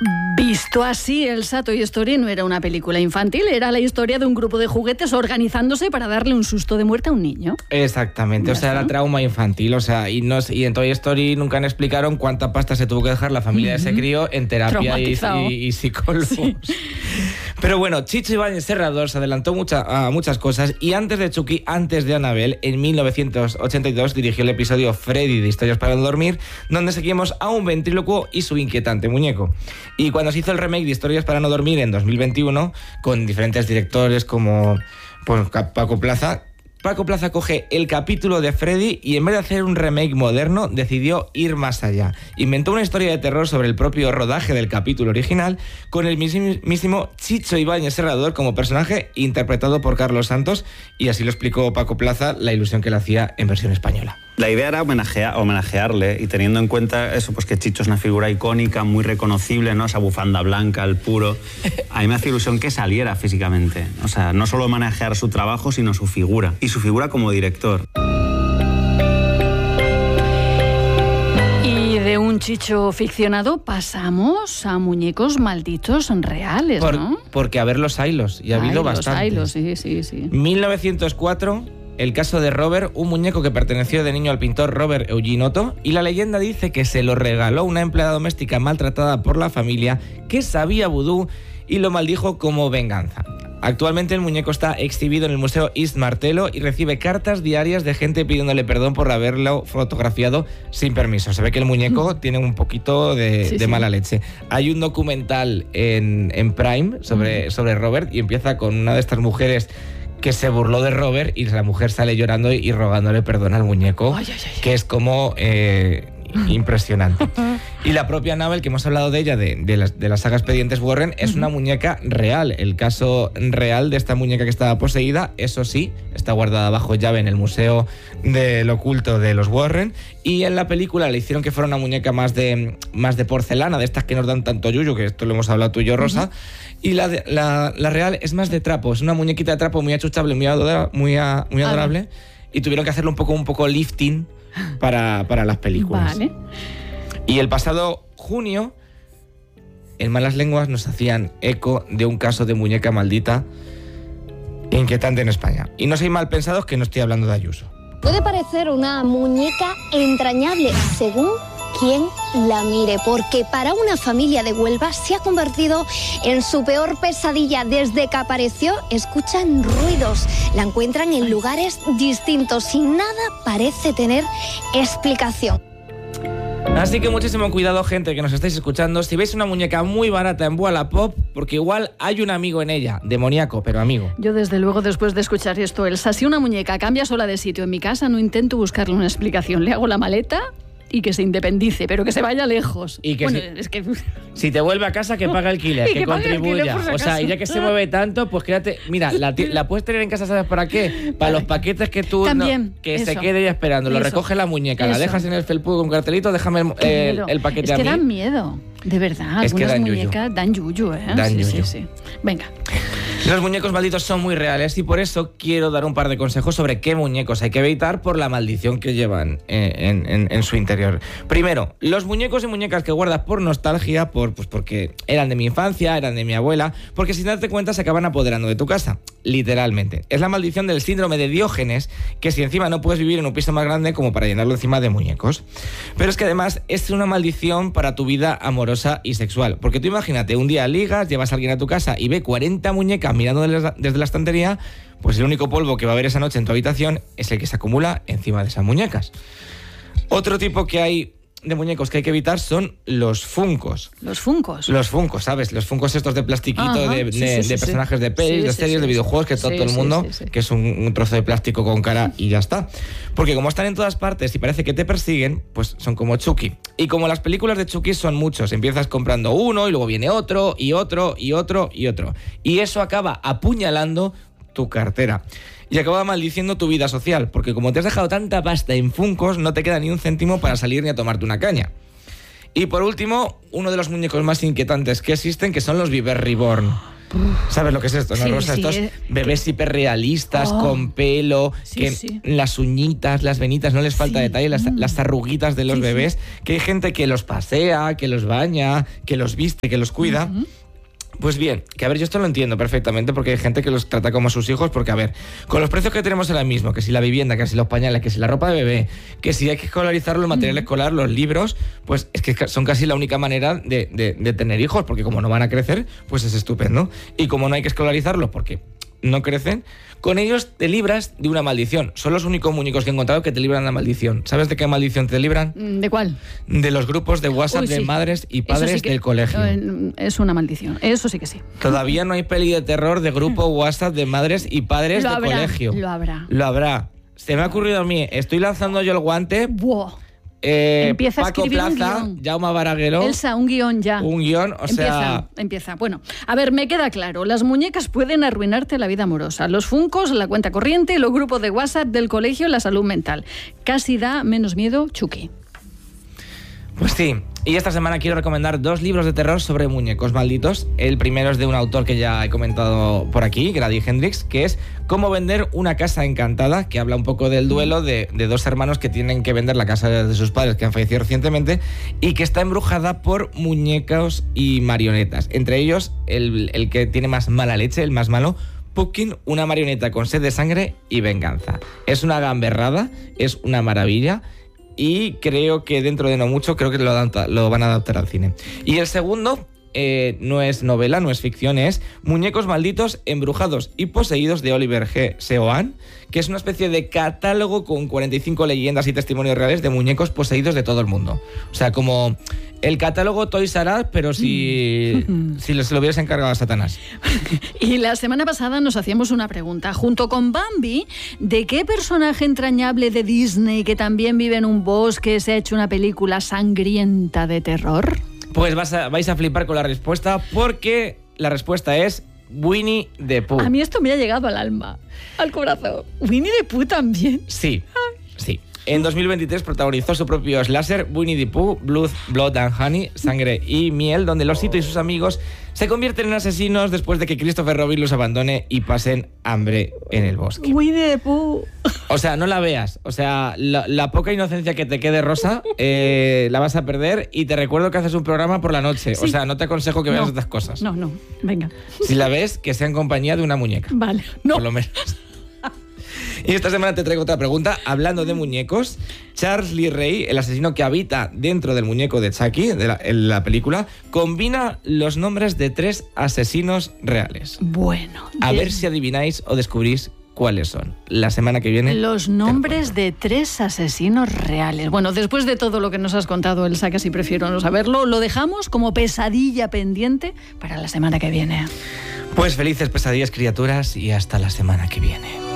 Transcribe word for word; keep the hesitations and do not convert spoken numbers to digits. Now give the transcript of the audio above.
Visto así, Elsa, Toy Story no era una película infantil, era la historia de un grupo de juguetes organizándose para darle un susto de muerte a un niño. Exactamente, o sea, era trauma infantil, o sea, y, no, y en Toy Story nunca nos explicaron cuánta pasta se tuvo que dejar la familia uh-huh. de ese crío en terapia y, y, y psicólogos. Sí. Pero bueno, Chicho Ibáñez Serrador se adelantó mucha, a muchas cosas y antes de Chucky, antes de Annabelle, en mil novecientos ochenta y dos dirigió el episodio Freddy de Historias para no dormir, donde seguimos a un ventrílocuo y su inquietante muñeco. Y cuando se hizo el remake de Historias para no dormir en dos mil veintiuno, con diferentes directores como pues, Paco Plaza, Paco Plaza coge el capítulo de Freddy y en vez de hacer un remake moderno, decidió ir más allá. Inventó una historia de terror sobre el propio rodaje del capítulo original, con el mismísimo Chicho Ibáñez Serrador como personaje, interpretado por Carlos Santos, y así lo explicó Paco Plaza, la ilusión que le hacía en versión española. La idea era homenajea, homenajearle, y teniendo en cuenta eso, pues que Chicho es una figura icónica, muy reconocible, ¿no? Esa bufanda blanca, el puro. A mí me hace ilusión que saliera físicamente. O sea, no solo homenajear su trabajo, sino su figura. Y su figura como director. Y de un Chicho ficcionado pasamos a muñecos malditos reales, Por, ¿no? Porque a ver los hilos, y ha habido bastantes. Los hilos, sí, sí, sí. mil novecientos cuatro... El caso de Robert, un muñeco que perteneció de niño al pintor Robert Eugene Otto, y la leyenda dice que se lo regaló una empleada doméstica maltratada por la familia que sabía vudú y lo maldijo como venganza. Actualmente el muñeco está exhibido en el Museo East Martello y recibe cartas diarias de gente pidiéndole perdón por haberlo fotografiado sin permiso. Se ve que el muñeco tiene un poquito de, sí, de sí. mala leche. Hay un documental en, en Prime sobre, mm. sobre Robert y empieza con una de estas mujeres que se burló de Robert y la mujer sale llorando y rogándole perdón al muñeco, ay, ay, ay. que es como eh, impresionante. Y la propia Annabelle, que hemos hablado de ella, de, de, la, de la saga Expedientes Warren, es uh-huh. una muñeca real. El caso real de esta muñeca que estaba poseída, eso sí, está guardada bajo llave en el Museo del Oculto de los Warren, y en la película le hicieron que fuera una muñeca más de, más de porcelana, de estas que nos dan tanto yuyu, que esto lo hemos hablado tú y yo, Rosa, uh-huh. y la, de, la, la real es más de trapo, es una muñequita de trapo muy achuchable, muy, adora, muy, a, muy adorable, ah, y tuvieron que hacerle un poco, un poco lifting para, para las películas. Vale. Y el pasado junio, en Malas Lenguas nos hacían eco de un caso de muñeca maldita inquietante en España. Y no seáis mal pensados que no estoy hablando de Ayuso. Puede parecer una muñeca entrañable según quien la mire, porque para una familia de Huelva se ha convertido en su peor pesadilla. Desde que apareció, escuchan ruidos, la encuentran en lugares distintos y nada parece tener explicación. Así que muchísimo cuidado, gente que nos estáis escuchando. Si veis una muñeca muy barata en Wallapop, porque igual hay un amigo en ella, demoníaco, pero amigo. Yo desde luego, después de escuchar esto, Elsa, si una muñeca cambia sola de sitio en mi casa, no intento buscarle una explicación. Le hago la maleta y que se independice, pero que se vaya lejos. Y que bueno, si, es que... si te vuelve a casa, que pague alquiler, que, que contribuya. Alquiler, o sea, y ya que se mueve tanto, pues quédate... Mira, la, la puedes tener en casa, ¿sabes para qué? Para vale. los paquetes que tú... También, no, que eso. se quede ya esperando. Lo eso. recoge la muñeca, eso. la dejas en el felpudo con un cartelito, déjame el, el, el paquete es a mí. Es que dan miedo, de verdad. Es que Algunas dan muñecas yuyu. dan yuyu, ¿eh? Dan sí, yuyu. sí, sí. Venga. Los muñecos malditos son muy reales y por eso quiero dar un par de consejos sobre qué muñecos hay que evitar por la maldición que llevan en, en, en su interior. Primero, los muñecos y muñecas que guardas por nostalgia, por, pues porque eran de mi infancia, eran de mi abuela, porque sin darte cuenta se acaban apoderando de tu casa, literalmente. Es la maldición del síndrome de Diógenes, que si encima no puedes vivir en un piso más grande como para llenarlo encima de muñecos. Pero es que además es una maldición para tu vida amorosa y sexual, porque tú imagínate, un día ligas, llevas a alguien a tu casa y ve cuarenta muñecas mirando desde la estantería, pues el único polvo que va a haber esa noche en tu habitación es el que se acumula encima de esas muñecas. Otro tipo que hay de muñecos que hay que evitar son los funcos. ¿Los funcos? Los funcos, ¿sabes? Los funcos estos de plastiquito, Ajá, de, sí, de, sí, de sí, personajes sí. de pelis, sí, de sí, series, sí, de videojuegos, que sí, todo, todo el mundo, sí, sí, sí. que es un, un trozo de plástico con cara y ya está. Porque como están en todas partes y parece que te persiguen, pues son como Chucky. Y como las películas de Chucky son muchos, empiezas comprando uno y luego viene otro y otro y otro y otro. Y eso acaba apuñalando tu cartera. Y acaba maldiciendo tu vida social, porque como te has dejado tanta pasta en funcos, no te queda ni un céntimo para salir ni a tomarte una caña. Y por último, uno de los muñecos más inquietantes que existen, que son los Viver Reborn. ¿Sabes lo que es esto, no, Sí, Rosa? sí, Estos eh, bebés hiperrealistas, Oh. con pelo, Sí, que sí. las uñitas, las venitas, no les falta Sí. detalle, las, Mm. las arruguitas de los Sí, sí. bebés, que hay gente que los pasea, que los baña, que los viste, que los cuida. Ujú. Pues bien, que a ver, yo esto lo entiendo perfectamente porque hay gente que los trata como a sus hijos, porque a ver, con los precios que tenemos ahora mismo, que si la vivienda, que si los pañales, que si la ropa de bebé, que si hay que escolarizar los materiales escolares, los libros, pues es que son casi la única manera de, de, de tener hijos, porque como no van a crecer, pues es estupendo. Y como no hay que escolarizarlos porque no crecen, con ellos te libras de una maldición. Son los únicos muñecos que he encontrado que te libran de la maldición. ¿Sabes de qué maldición te libran? ¿De cuál? De los grupos de WhatsApp Uy, de sí. madres y Eso padres sí que- del colegio. eh, Es una maldición. Eso sí que sí. Todavía no hay peli de terror de grupo WhatsApp de madres y padres Lo de habrá, colegio. lo habrá. Lo habrá. Se me ha ocurrido a mí. Estoy lanzando yo el guante. Buah. Eh, Empieza a Paco escribir un Plaza, guión. Jaume Baraguero. Elsa, un guión ya. Un guión, o empieza, sea... empieza. Bueno, a ver, me queda claro. Las muñecas pueden arruinarte la vida amorosa. Los funcos, la cuenta corriente, los grupos de WhatsApp del colegio, la salud mental. Casi da menos miedo, Chucky. Pues sí. Y esta semana quiero recomendar dos libros de terror sobre muñecos malditos. El primero es de un autor que ya he comentado por aquí, Grady Hendrix, que es Cómo vender una casa encantada, que habla un poco del duelo de, de dos hermanos que tienen que vender la casa de sus padres que han fallecido recientemente y que está embrujada por muñecos y marionetas. Entre ellos, el, el que tiene más mala leche, el más malo, Pumpkin, una marioneta con sed de sangre y venganza. Es una gamberrada, es una maravilla. Y creo que dentro de no mucho, creo que lo, adapta, lo van a adaptar al cine. Y el segundo eh, no es novela, no es ficción, es Muñecos malditos, embrujados y poseídos de Oliver G. Seoane, que es una especie de catálogo con cuarenta y cinco leyendas y testimonios reales de muñecos poseídos de todo el mundo. O sea, como el catálogo Toys R Us, pero si, si se lo hubieras encargado a Satanás. Y la semana pasada nos hacíamos una pregunta. Junto con Bambi, ¿de qué personaje entrañable de Disney que también vive en un bosque se ha hecho una película sangrienta de terror? Pues vas a, vais a flipar con la respuesta porque la respuesta es Winnie the Pooh. A mí esto me ha llegado al alma, al corazón. Winnie the Pooh también. Sí, sí. En dos mil veintitrés protagonizó su propio slasher, Winnie the Pooh, Blood, Blood and Honey, Sangre y Miel, donde el osito y sus amigos se convierten en asesinos después de que Christopher Robin los abandone y pasen hambre en el bosque. Winnie the Pooh. O sea, no la veas. O sea, la, la poca inocencia que te quede, Rosa, eh, la vas a perder y te recuerdo que haces un programa por la noche. Sí. O sea, no te aconsejo que veas No, estas cosas. No, no, venga. Si la ves, que sea en compañía de una muñeca. Vale, no. Por lo menos. Y esta semana te traigo otra pregunta. Hablando de muñecos, Charles Lee Ray, el asesino que habita dentro del muñeco de Chucky, de la, en la película, combina los nombres de tres asesinos reales. Bueno. A de- ver si adivináis o descubrís cuáles son. La semana que viene... Los nombres de tres asesinos reales. Bueno, después de todo lo que nos has contado, Elsa, casi prefiero no saberlo, lo dejamos como pesadilla pendiente para la semana que viene. Pues felices pesadillas, criaturas, y hasta la semana que viene.